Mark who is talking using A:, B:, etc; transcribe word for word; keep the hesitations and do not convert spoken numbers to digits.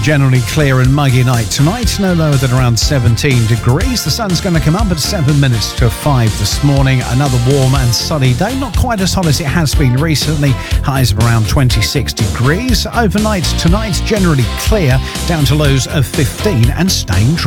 A: generally clear and muggy night tonight, no lower than around seventeen degrees. The sun's going to come up at seven minutes to five this morning. Another warm and sunny day, not quite as hot as it has been recently. Highs of around twenty-six degrees. Overnight tonight, generally clear, down to lows of fifteen and staying dry.